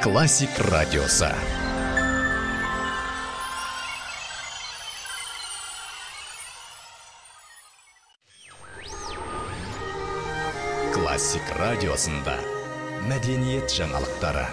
Классик радиосы. Классик радиосында мәдениет жаңалықтары.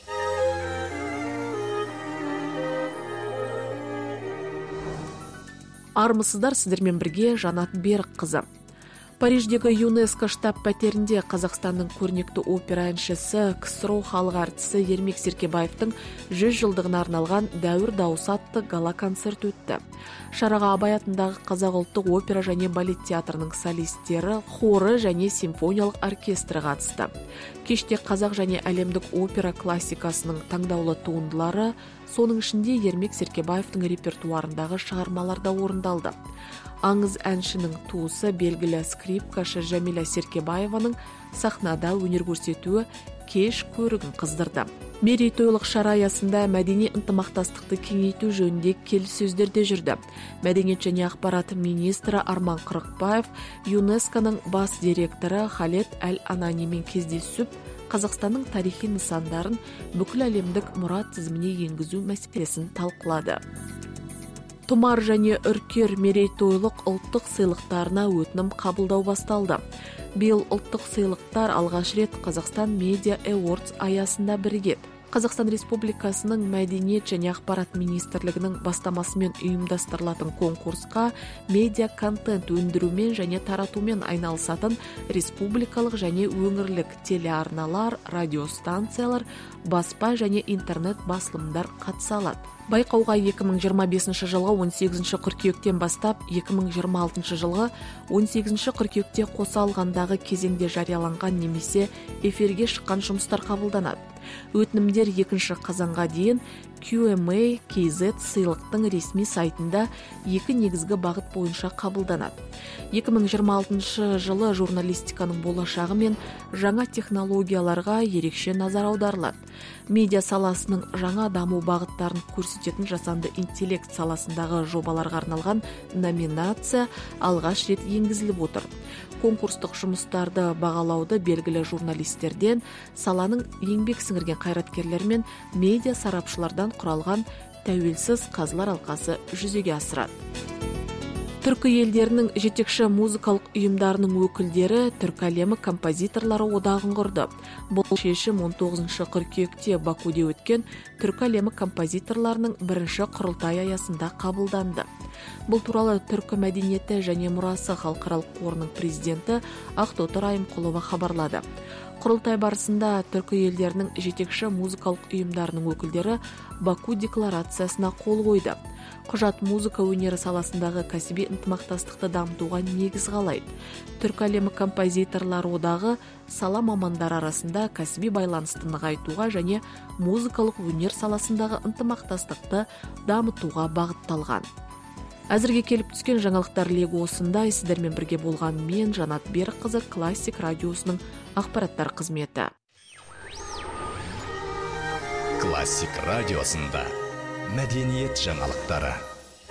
Армысыздар, сіздермен бірге Жанат Берікқызы. Париждегі ЮНЕСКО штаб пәтерінде Қазақстанның көрнекті опера әншісі, КСРО халық әртісі Ермек Серкебаевтың 100 жылдығына арналған «Дәуір дауысы» атты гала-концерт өтті. Шараға Абай атындағы Қазақ ұлттық опера және балет театрының солистері, хоры және симфониялық оркестрі қатысты. Кеште қазақ және әлемдік опера классикасының таңдаулы туындылары, соның ішінде Ермек Серкебаевтың репертуарындағы шығармаларда орындалды. Аңыз әншінің туысы белгілі скрипкашы Жәмила Серкебаеваның сахнада өнер көрсетуі кеш көрігін қыздырды. Мерейтойлық шара аясында мәдени ынтымақтастықты кеңейту жөнінде келіссөздер де жүрді. Мәдениет және ақпарат министрі Арман Қырықбаев ЮНЕСКОның бас директоры Халед Әл-Ананимен кездесіп, Қазақстанның тарихи нысандарын бүкіл әлемдік мұра тізіміне енгізу мәселесін талқылады. Тұмар және үркер мерейтойлық ұлттық сыйлықтарына өтінім қабылдау басталды. Биыл ұлттық сыйлықтар алғаш рет Қазақстан Media Awards аясында бірігеді. Қазақстан Республикасының Мәдениет және ақпарат министрлігінің бастамасымен ұйымдастырылатын конкурсқа медиа-контент өндірумен және таратумен айналысатын республикалық және өңірлік телеарналар, радиостанциялар, баспа және интернет басылымдар қатыса алады. Байқауға 2025 жылғы 18 қыркүйектен бастап 2026 жылғы 18 қыркүйекте қоса алғандағы кезеңде жарияланған немесе эфирге шыққан жұмыстар қабылданады. Өтінімдер 2 қазанға дейін QMA KZ сыйлықтың ресми сайтында 2 негізгі бағыт бойынша қабылданады. 2026 жылы журналистиканың болашағы мен жаңа технологияларға ерекше назар аударылады. Медиа саласының жаңа даму бағыттарын көрсететін жасанды интеллект саласындағы жобаларға арналған номинация алғаш рет енгізіліп отыр. Конкурстық жұмыстарды бағалауды белгілі журналистерден, саланың еңбек сіңірген қайраткерлер мен медиа сарапшылардан құралған тәуелсіз қазылар алқасы жүзеге асырады. Түркі елдерінің жетекші музыкалық ұйымдарының өкілдері түркі әлемі композиторлары одағын құрды. Бұл шешім 19 қыркүйекте Бакуде өткен түркі әлемі композиторларының бірінші құрылтай аясында қабылданды. Бұл туралы түркі мәдениеті және мұрасы халықаралық қорының президенті Ақтоты Райымқұлова хабарлады. Құрылтай барысында түркі елдерінің жетекші музыкалық ұйымдарының өкілдері Баку декларациясына қол қойды. Құжат музыка өнері саласындағы кәсіби ынтымақтастықты дамытуға негіз қалайды. Түркі әлемі композиторлар одағы сала мамандар арасында кәсіби байланысты нығайтуға және музыкалық өнер саласындағы ынтымақтастықты дамытуға бағытталған. Әзірге келіп түскен жаңалықтар легі осындай. Сіздермен бірге болған мен, Жанат Берікқызы, Классик радиосының ақпараттар қызметі. Классик радиосында мәдениет жаңалықтары.